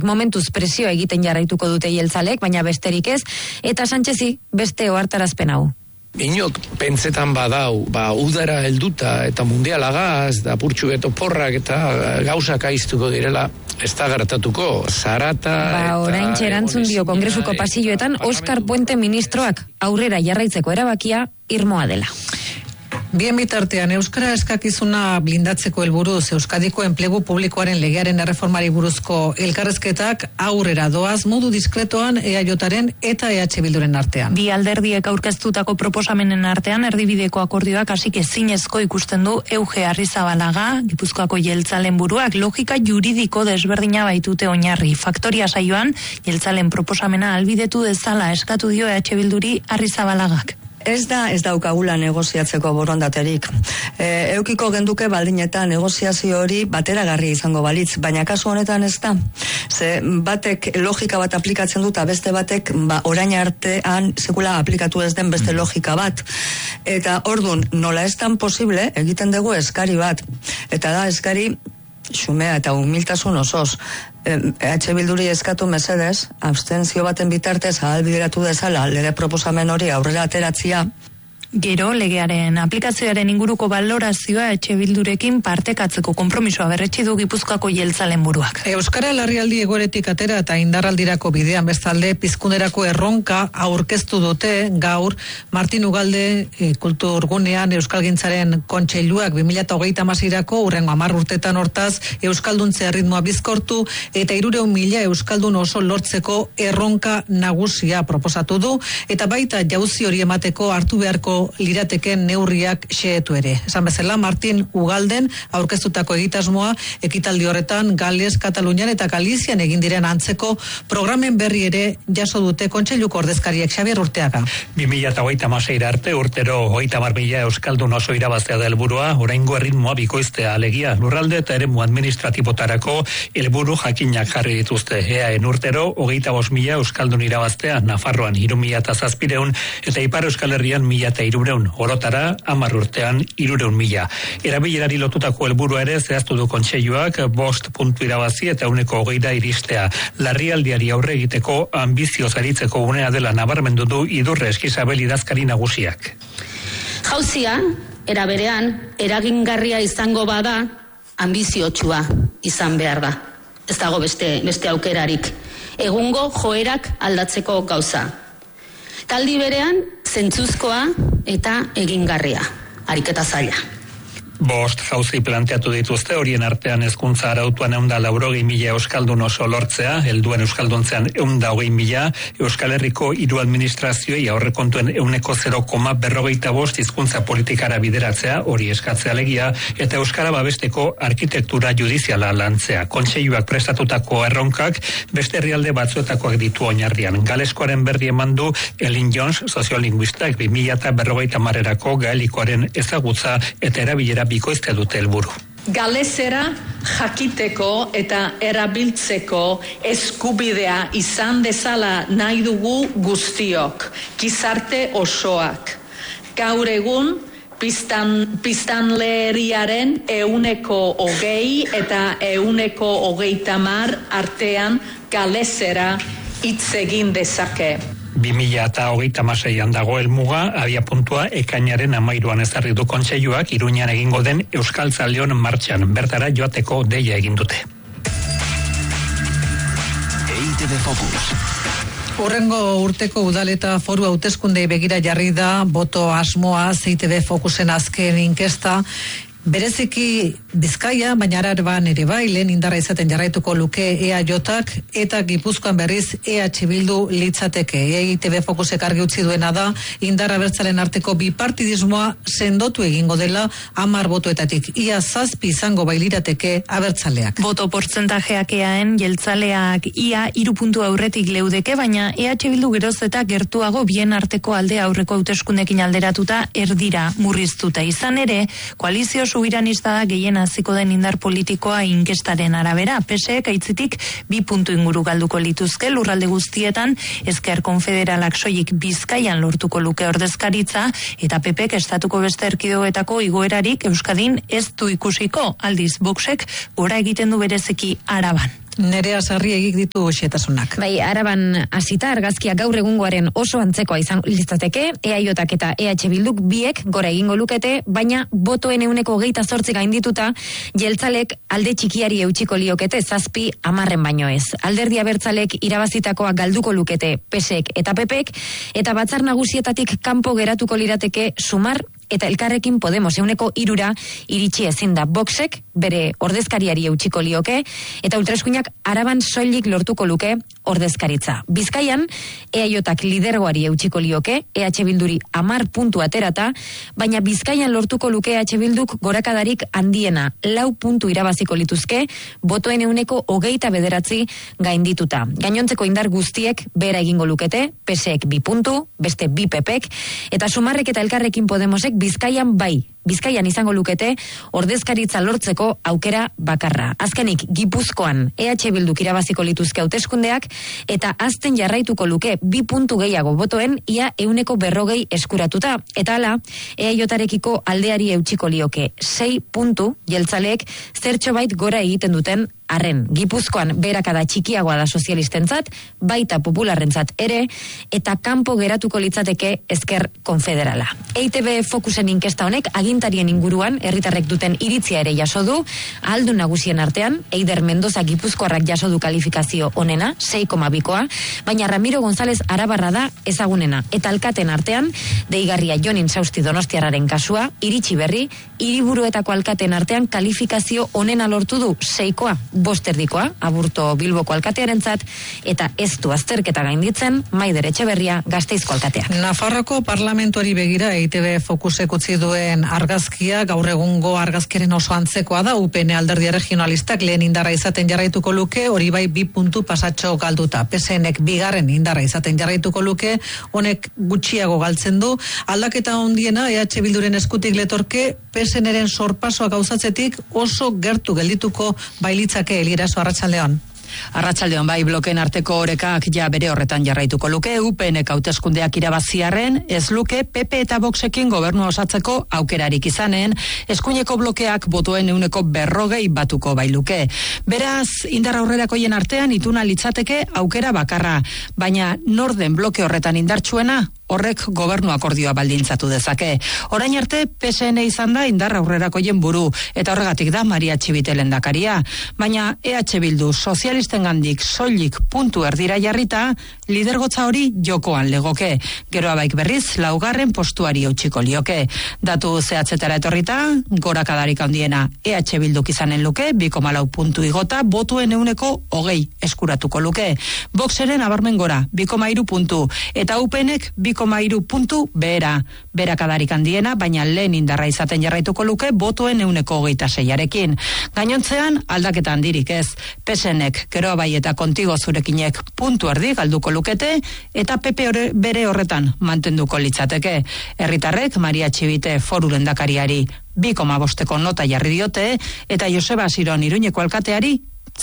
momentuz presioa egiten jarraituko dute jeltzalek, baina besterik ez, eta Sánchezi beste ohartarazpen hau. Inok pentsetan badau, udara helduta eta mundialagaz, da purtsu beto porrak eta gauzak aiztuko direla, ez da gertatuko, zarata... orain txerantzun dio Kongresuko pasilloetan Óscar Puente ministroak aurrera jarraitzeko erabakia irmoa dela. Bien bitartean, Euskara eskakizuna blindatzeko helburuz Euskadiko enplegu publikoaren legearen erreformari buruzko elkarrezketak aurrera doaz modu diskretoan EAJaren eta EH Bilduren artean. Bi alderdiek aurkeztutako proposamenen artean erdibideko akordioak hasik ezinezko ikusten du Euge Arrizabalaga, Gipuzkoako jeltzalen buruak logika juridiko desberdina baitute oinarri. Faktoria saioan, jeltzalen proposamena albidetu dezala eskatu dio EH Bilduri Arrizabalagak. Ez daukagula negoziatzeko borondaterik. Eukiko genduke baldin eta negoziazio hori bateragarria izango balitz, baina kasu honetan ez da. Ze batek logika bat aplikatzen dut, beste batek orain artean sekula aplikatu ez den beste logika bat. Eta ordun nola ez tan posible egiten dugu eskari bat. Eta da eskari xumea eta humiltasun osoz. EH Bilduri eskatu mesedez, abstentzio baten bitartez ahalbideratu dezala lege proposamen hori aurrera ateratzia. Gero, legearen aplikazioaren inguruko balorazioa EH Bildurekin partekatzeko konpromisoa berretsi du Gipuzkoako jeltzalen buruak. Euskara larrialdi egoeretik atera eta indarraldirako bidean bestalde pizkunderako erronka aurkeztu dute gaur Martin Ugalde kulturgunean Euskalgintzaren kontseiluak 2030irako hurrengo 10 urtetan hortaz euskalduntze ritmoa bizkortu eta 300.000 euskaldun oso lortzeko erronka nagusia proposatu du eta baita jauzi hori emateko hartu beharko lirateken neurriak xehetu ere. Esan bezala, Martin Ugalden aurkeztutako egitasmoa ekitaldi horretan Gales, Katalunian eta Galizian egin diren antzeko programen berri ere jaso dute kontseiluko ordezkariek. Xabier Urteaga. 2026 arte urtero 30.000 euskaldun oso irabaztea da helburua, oraingo erritmoa bikoiztea alegia lurralde eta eremu administratibotarako helburu jakinak jarri dituzte. EAen urtero 25.000 euskaldun irabaztea, Nafarroan 3.700 eta Ipar Euskal Herrian 1.300. Orotara 10 urtean 300.000. Erabilerari lotutako helburua ere zehaztu du kontseiluak 5 puntu irabazi eta 20% iristea. Larrialdiari aurre egiteko ambizioz aritzeko unea dela nabarmendu du Idurre Eskizabel idazkari nagusiak. Jauzia, era berean, eragingarria izango bada, ambiziotsua izan behar da. Ez dago beste aukerarik. Egungo joerak aldatzeko gauza. Taldi berean, zentzuzkoa eta egingarria, ariketa zaila. 5 jauzi planteatu dituzte, horien artean hezkuntza arautuan 180.000 euskaldun oso lortzea, helduen euskalduntzean 120.000, Euskal Herriko 3 administrazioei aurrekontuen 0,45 hizkuntza politikara bideratzea, hori eskatzea alegia, eta euskara babesteko arkitektura judiziala lantzea. Kontseiluak prestatutako erronkak beste herrialde batzuetakoak ditu oinarrian. Galeskoaren berri eman du Elin Jones, soziolinguistak 2050erako gaelikoaren ezagutza eta erabilera bikoiztea dute helburu. Galesera jakiteko eta erabiltzeko eskubidea izan dezala nahi dugu guztiok, gizarte osoak. Gaur egun, biztanleriaren 20% eta 20% artean galesera hitz egin dezake. 2026an dago helmuga, abiapuntua ekainaren 13an ezarri du kontseiluak Iruñan egingo den Euskaltzaleon martxan. Bertara joateko deia egin dute. EITB Focus. Hurrengo urteko udal eta foru hauteskundei begira jarri da boto asmoa EITB Focusen azken inkesta. Bereziki Bizkaia, baina Araban ere bai, lehen indarra izaten jarraituko luke EAJak eta Gipuzkoan berriz EH Bildu litzateke. EITB Focusek argi utzi duena da, indarra abertzalen arteko bipartidismoa sendotu egingo dela 10 botoetatik. Ia 7 izango bailirateke abertzaleak. Boto portzentajeak EAen jeltzaleak ia 3 puntu aurretik leudeke, baina EH Bildu geroz eta gertuago bien arteko alde aurreko hauteskundeekin alderatuta erdira murriztuta. Izan ere, koalizio subiranista da gehien hasiko den indar politikoa inkestaren arabera. PSek aitzitik 2 puntu inguru galduko lituzke lurralde guztietan, Ezker Konfederalak soilik Bizkaian lortuko luke ordezkaritza eta PPek estatuko beste erkidegoetako igoerarik Euskadin ez du ikusiko. Aldiz, Voxek gora egiten du bereziki Araban. Nerea Sarri egik ditu xetasunak. Bai, Araban hasita argazkia gaur egungoaren oso antzekoa izan litzateke, EAJak eta EH Bilduk biek gora egingo lukete, baina botoen 28 gaindituta, jeltzalek alde txikiari eutxiko liokete 7-10 baino ez. Alderdi abertzalek irabazitakoa galduko lukete PSek eta PPek, eta batzar nagusietatik kanpo geratuko lirateke Sumar eta Elkarrekin Podemos 3% iritsi ezin da. Voxek bere ordezkariari eutxiko lioke, eta ultraeskuinak Araban soilik lortuko luke ordezkaritza. Bizkaian, EAJak lidergoari eutxiko lioke, EH Bilduri 10 puntu aterata, baina Bizkaian lortuko luke EH Bilduk gorakadarik handiena 4 puntu irabaziko lituzke, botoen 29 gaindituta. Gainontzeko indar guztiek bera egingo lukete, PSek 2 puntu, beste 2 PPek, eta Sumarrek eta Elkarrekin Podemosek Bizkaian Bizkaian izango lukete ordezkaritza lortzeko aukera bakarra. Azkenik, Gipuzkoan EH Bilduk irabaziko lituzke hauteskundeak, eta azten jarraituko luke 2 puntu gehiago botoen, ia 140 eskuratuta. Eta hala, EAJarekiko aldeari eutxiko lioke 6 puntu, jeltzaleek zertxo bait gora egiten duten arren. Gipuzkoan berakada txikiagoa da sozialistentzat, baita popularrentzat ere, eta kanpo geratuko litzateke Ezker Konfederala. EITB Fokusen inkesta honek agintarien inguruan herritarrek duten iritzia ere jaso du, ahaldun nagusien artean, Eider Mendoza Gipuzkoarrak jaso du kalifikazio onena, 6,2koa, baina Ramiro González Arabarra da ezagunena, eta alkaten artean, deigarria Jonin Sausti Donostiarraren kasua, iritsi berri, hiriburuetako alkaten artean kalifikazio onena lortu du 6koa, 5erdikoa, Aburto Bilboko alkatearentzat, eta ez du azterketa gainditzen Maider Etxeberria Gasteizko alkateak. Nafarroko parlamentuari begira EITB Fokusek utzi duen argazkia gaur egungo argazkiaren oso antzekoa da. UPN alderdi regionalistak lehen indarra izaten jarraituko luke, hori bai 2 puntu pasatxo galduta. PSNek 2. indarra izaten jarraituko luke, honek gutxiago galtzen du. Aldaketa hondiena EH Bilduren eskutik letorke, PSNren sorpasoa gauzatzetik oso gertu geldituko bailitzake. Eliraso, arratsaldeon. Arratsaldeon, bai, blokeen arteko orekak ja bere horretan jarraituko luke. UPNek hauteskundeak irabaziarren, ez luke PP eta Voxekin gobernua osatzeko aukerarik izanen, eskuineko blokeak botoen 40 batuko bailuke. Beraz, indar aurrerakoien artean ituna litzateke aukera bakarra, baina norden bloke horretan indartsuena, horrek gobernu akordioa baldintzatu dezake. Orain arte, PSN izan da indar aurrerakoien buru, eta horregatik da Maria Txibite lehendakaria, baina EH Bildu sozialistengandik soilik puntu erdira jarrita, lidergotza hori jokoan legoke. Geroa baik berriz, 4. postuari eutxiko lioke. Datu zehatzetara etorrita, gorakadarik handiena EH Bilduk izanen luke, 2,4 puntu igota, botuen 20 eskuratuko luke. Voxeren abarmen gora, 2,3 puntu, eta UPNek 2,3 puntu behera. Berakadarik handiena, baina lehen indarra izaten jarraituko luke, botuen 26arekin. Gainontzean, aldaketa handirik ez. PSNek, Geroa bai eta Kontigo zurekinek puntu erdi galduko lukete, eta PP bere horretan mantenduko litzateke. Herritarrek Maria Txibite foru lehendakariari 2,5ko nota jarri diote, eta Joseba Siron Iruñeko alkateari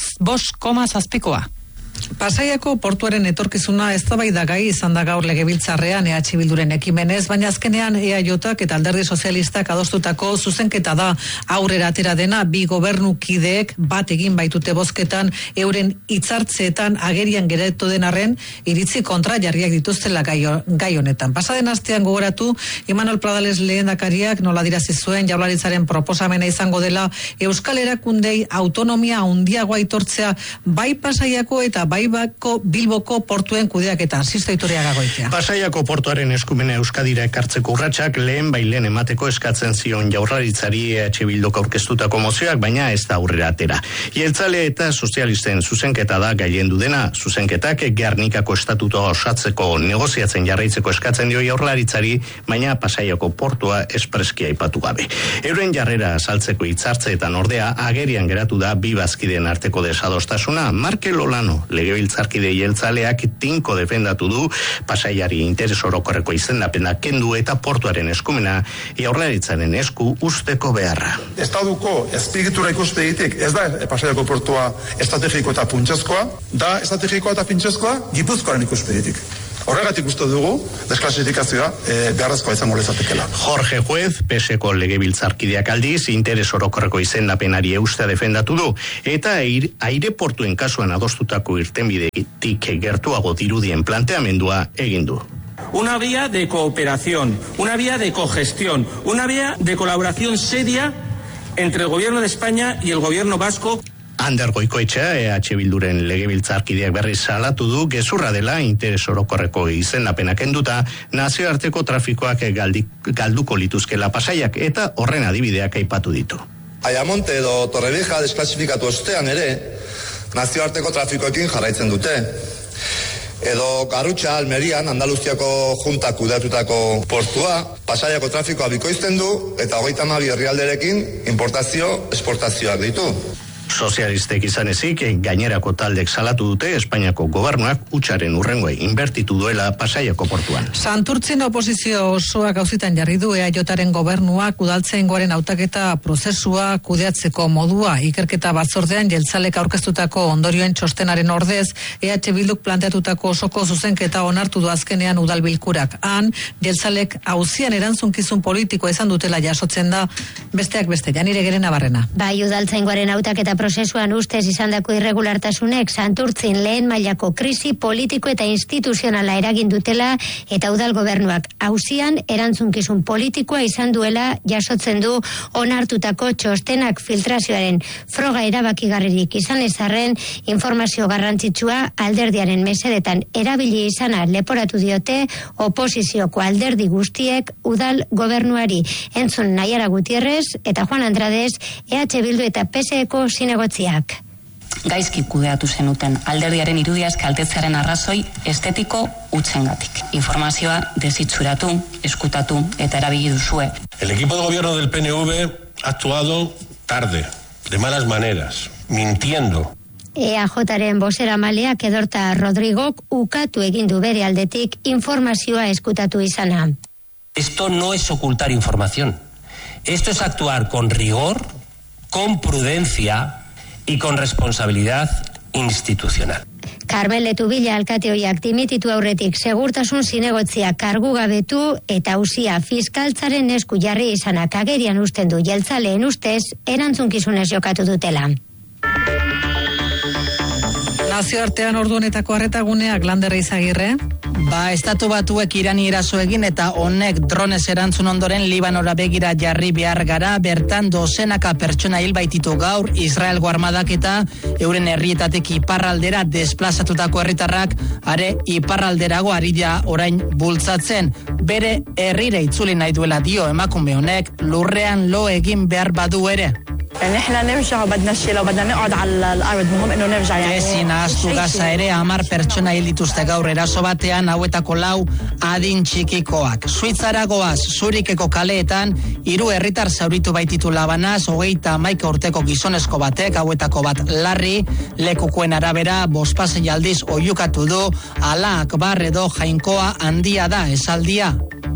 5,7koa. Pasaiako portuaren etorkizuna eztabaidagai izan da gaur legebiltzarrean EH Bilduren ekimenez, baina azkenean EAJak eta Alderdi Sozialistak adostutako zuzenketa da aurrera atera dena. 2 gobernukideek bat egin baitute bozketan, euren hitzartzeetan agerian geratu den arren iritzi kontra jarriak dituztela gai honetan. Pasaden astean gogoratu, Imanol Pradales lehendakariak nola dirazi zuen Jaurlaritzaren proposamena izango dela Euskal Erakundei autonomia handiagoa aitortzea, bai Pasaiako eta bai Bilboko portuen kudeaketan. Sisto Iturriaga Goitia. Pasaiako portuaren eskumena Euskadira ekartzeko urratsak lehen emateko eskatzen zion Jaurlaritzari EH Bilduk aurkeztutako mozioak, baina ez da aurrera atera. Jeltzale eta sozialisten zuzenketa da gailendu dena. Zuzenketak Gernikako estatutoa osatzeko negoziatzen jarraitzeko eskatzen dio Jaurlaritzari, baina Pasaiako portua espreski aipatu gabe. Euren jarrera azaltzeko hitzartzeetan ordea agerian geratu da 2 bazkideen arteko desadostasuna. Markel Olano legebiltzarkide jeltzaleak tinko defendatu du Pasaiari interes orokorreko izendapena kendu eta portuaren eskumena Jaurlaritzaren esku usteko beharra. Estatuko espiritura ikuspegitik ez da Pasaiako portua estrategiko eta funtsezkoa, da estrategikoa eta funtsezkoa Gipuzkoaren ikuspegitik. Horregatik uste dugu, desklasifikazioa beharrezkoa izango lezatekela. Jorge Juez, PSeko legebiltzarkideak aldiz, interes orokorreko izendapenari eustea defendatu du, eta aireportuen kasuan adostutako irtenbidetik gertuago dirudien planteamendua egin du. Una vía de cooperación, una vía de cogestión, una vía de colaboración seria entre el gobierno de España y el gobierno vasco. Ander Goikoetxea, EH Bilduren legebiltzarkideak berriz salatu du, gezurra dela interes orokorreko izendapenak kenduta, nazioarteko trafikoak galduko lituzkela Pasaiak eta horren adibideak aipatu ditu. Ayamonte edo Torrevieja desklasifikatu ostean ere, nazioarteko trafikoekin jarraitzen dute. Edo Garrutxa, Almerian, Andaluziako juntak kudeatutako portua, Pasaiako trafikoa bikoizten du eta 32 herrialderekin importazio, esportazioak ditu. Sozialistek izan ezik, gainerako taldek salatu dute Espainiako gobernuak hutsaren urrengoei inbertitu duela Pasaiako portuan. Santurtzin oposizio osoa gauzitan jarri du EAJaren gobernuak udaltzaingoaren hautaketa prozesua kudeatzeko modua. Ikerketa batzordean jeltzalek aurkeztutako ondorioen txostenaren ordez, EH Bilduk planteatutako osoko zuzenketa onartu du azkenean udalbilkurak. Han, jeltzalek auzian erantzunkizun politikoa izan dutela jasotzen da, besteak beste, Janire Gerena Barrena. Bai, udaltzaingoaren hautaketa prozesuan ustez izandako irregulartasunek Santurtzin lehen mailako krisi politiko eta instituzionala eragin dutela eta udal gobernuak auzian erantzunkizun politikoa izan duela jasotzen du onartutako txostenak filtrazioaren froga erabakigarririk izan ezarren informazio garrantzitsua alderdiaren mesedetan erabili izana leporatu diote oposizioko alderdi guztiek udal gobernuari. Entzun Naiara Gutierrez eta Juan Andrades EH Bildu eta PSeko zinegotziak. Gaizki kudeatu zenuten alderdiaren irudiaz kaltetzearen arrazoi estetiko utzengatik. Informazioa desitxuratu, eskutatu eta erabili duzue. El equipo de gobierno del PNV ha actuado tarde, de malas maneras, mintiendo. EAJaren bozeramaleak Edorta Rodrigok ukatu egin du bere aldetik informazioa eskutatu izana. Esto no es ocultar información. Esto es actuar con rigor, con prudencia y con responsabilidad institucional. Carmen Letubilla alkateoiak dimititu aurretik segurtasun zinegotzia kargu gabetu eta auzia fiskaltzaren esku jarri izanak agerian usten du jeltzaleen ustez erantzunkizunez jokatu dutela. Nazioartean ordu honetako arretaguneak Lander Izagirre. Estatu Batuek Irani eraso egin eta honek dronez erantzun ondoren Libanora begira jarri behar gara, bertan dozenaka pertsona hil baititu gaur Israelgo armadak eta euren herrietatik iparraldera desplazatutako herritarrak are iparralderago ari da orain bultzatzen. Bere herrira itzuli nahi duela dio emakume honek, lurrean lo egin behar badu ere. Ezin ahaztu Gaza ere 10 pertsona hil dituzte gaur eraso batean, hauetako 4 adin txikikoak. Suitzara goaz, Zurikeko kaleetan 3 herritar zauritu baititu Labanaz, 31 urteko gizonezko batek, hauetako bat larri, lekukoen arabera 5 pasei aldiz oiukatu du, Ala Akbar edo jainkoa handia da esaldia.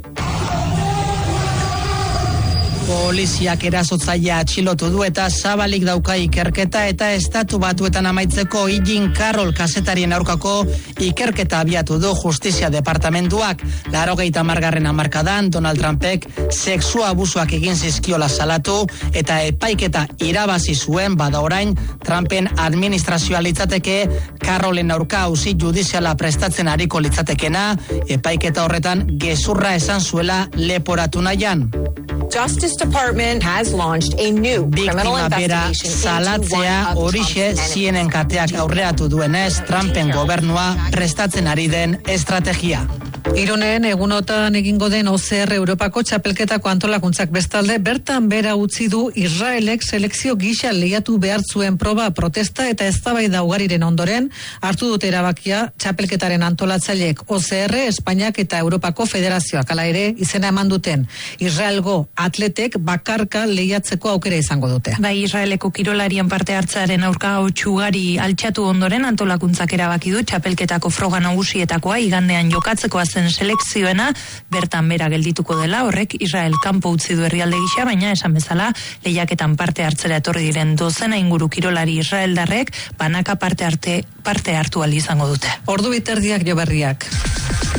Poliziak erasotzailea atxilotu du eta zabalik dauka ikerketa eta Estatu Batuetan amaitzeko Jean Carroll kazetarien aurkako ikerketa abiatu du Justizia Departamentuak. 80. hamarkadan Donald Trumpek sexua abusuak egin zizkiola salatu eta epaiketa irabazi zuen, bada orain Trumpen administrazioa litzateke Carrollen aurka auzi judiziala prestatzen ariko litzatekena, epaiketa horretan gezurra esan zuela leporatu nahian. Justice Department has launched a new criminal investigation salatzea horixe zienen kateak aurreatu duenez Trumpen gobernua prestatzen ari den estrategia. Irunen egunotan egingo den OCR Europako txapelketako antolakuntzak bestalde bertan bera utzi du Israelek selekzio gisa lehiatu behar zuen proba protesta eta eztabaida ugariren ondoren hartu dute erabakia txapelketaren antolatzaileek OCR, Espainiak eta Europako Federazioak hala ere izena eman duten Israelgo atletek bakarka lehiatzeko aukera izango dute. Bai, Israeleko kirolarien parte hartzearen aurka ugari altxatu ondoren antolakuntzak erabaki du txapelketako froga nagusietakoa igandean jokatzeko zen selekzioena bertan bera geldituko dela, horrek Israel kanpo utzi du herrialde gisa, baina esan bezala lehiaketan parte hartzera etorri diren dozena inguru kirolari israeldarrek banaka parte hartu ahal izango dute. Ordu 1:30 Jo berriak.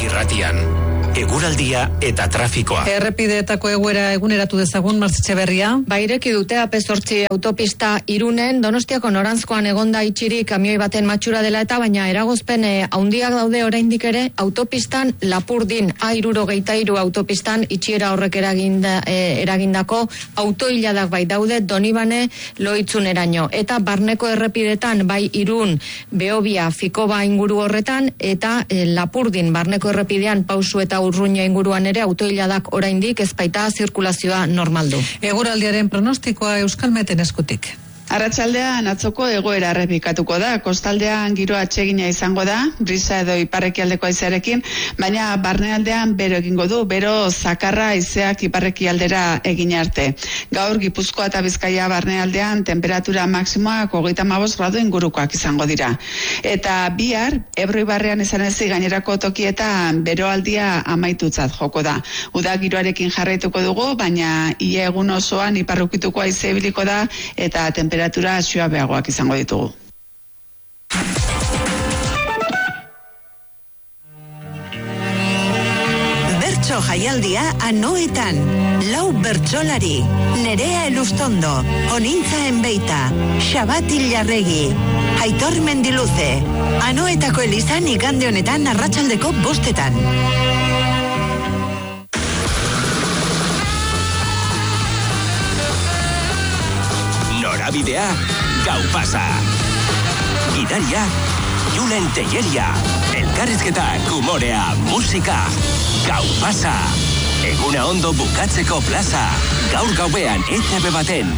Euskadi Irratian. Eguraldia eta trafikoa. Errepideetako egoera eguneratu dezagun, Martitxe Berria. Baireki dute AP8 autopista Irunen, Donostiako norantzkoan egonda itxirik kamioi baten matxura dela eta baina eragozpen handiak daude oraindik ere autopistan Lapurdin A63 autopistan itxiera horrek eragindako autoiladak bai daude Donibane Loitzuneraino eta barneko errepidetan bai Irun, Beobia, Fikoba inguru horretan eta Lapurdin barneko errepidean Pausu eta Urruña inguruan ere autoiladak oraindik ez baita zirkulazioa normaldu. Eguraldiaren pronostikoa Euskalmeten eskutik. Arratsaldean atzoko egoera errepikatuko da, kostaldean giro atsegina izango da, brisa edo iparrekialdeko haizearekin, baina barnealdean bero egingo du, bero zakarra haizeak iparrekialdera egin arte. Gaur Gipuzkoa eta Bizkaia barnealdean temperatura maksimoak 35 gradu ingurukoak izango dira. Eta bihar, Ebro ibarrean izan ezi gainerako tokietan beroaldia amaitutzat joko da. Uda giroarekin jarraituko dugu, baina ia egun osoan iparrukituko haize ibiliko da eta temperatura suabeagoak izango ditugu. Bertso jaialdia Anoetan. 4 bertsolari. Nerea Elustondo, Onintza Enbeita, Xabat Ilarregi, Aitor Mendiluze. Anoetako elizan igande honetan arratsaldeko 5:00. Norabidea, gau pasa. Gidaria, Julen Telleria. Elkarrizketak, humorea, musika. Gau pasa. Eguna ondo bukatzeko plaza. Gaur gauean ETB baten.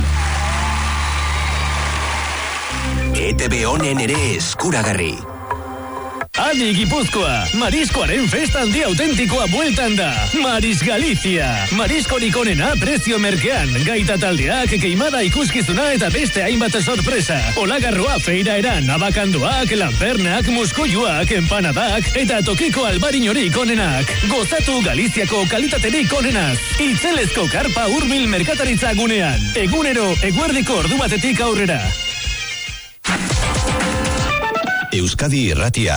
ETB honen ere eskuragarri. Adi Gipuzkoa, mariskoaren festa handi autentikoa bueltan da. Maris Galicia. Mariskorik onena prezio merkean. Gaita taldeak, keimada ikuskizuna eta beste hainbat sorpresa. Olagarroa feira eran, abakandoak, lanpernak, muskoiuak, empanadak eta tokiko albarinorik onenak. Gozatu Galiziako kalitaterik onenaz. Itzelezko karpa hurbil merkataritza gunean. Egunero, eguerdiko ordu batetik aurrera. Euskadi Irratia.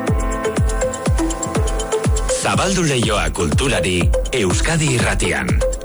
Zabaldu leioa kulturari Euskadi Irratian.